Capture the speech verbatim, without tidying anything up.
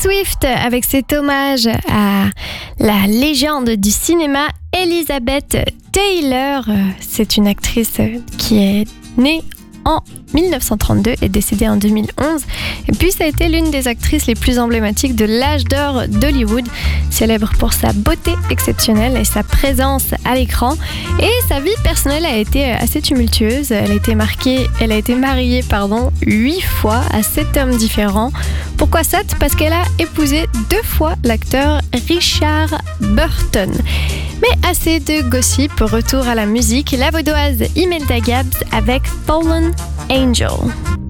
Swift avec cet hommage à la légende du cinéma Elizabeth Taylor. C'est une actrice qui est née en dix-neuf cent trente-deux et décédée en deux mille onze. Et puis ça a été l'une des actrices les plus emblématiques de l'âge d'or d'Hollywood, célèbre pour sa beauté exceptionnelle et sa présence à l'écran. Et sa vie personnelle a été assez tumultueuse. Elle a été marquée, elle a été mariée, pardon, huit fois à sept hommes différents. Pourquoi sept ? Parce qu'elle a épousé deux fois l'acteur Richard Burton. Mais assez de gossip, retour à la musique. La vaudoise Imelda Gabbs avec Fallen Angel.